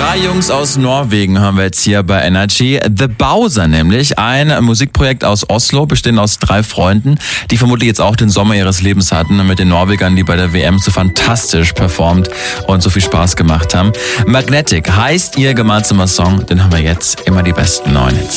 3 Jungs aus Norwegen hören wir jetzt hier bei Energy. The Bowser nämlich, ein Musikprojekt aus Oslo, bestehend aus 3 Freunden, die vermutlich jetzt auch den Sommer ihres Lebens hatten, mit den Norwegern, die bei der WM so fantastisch performt und so viel Spaß gemacht haben. Magnetic heißt ihr gemeinsamer Song, den haben wir jetzt, immer die besten neuen Hits.